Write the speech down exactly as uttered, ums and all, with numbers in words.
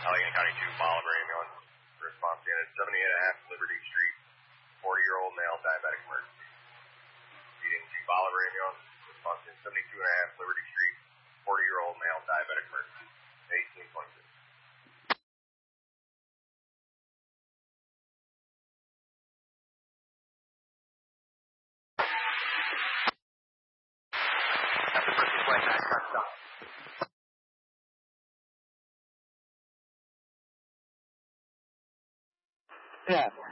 Allegheny County two, Bolivar ambulance. Response unit seventy-eight and a half Liberty Street. forty-year-old male diabetic emergency. Leading to Bolivar ambulance. Response unit seventy-two and a half Liberty Street. forty-year-old male diabetic emergency. eighteen twenty-six. After first flight back, car stop. Yeah.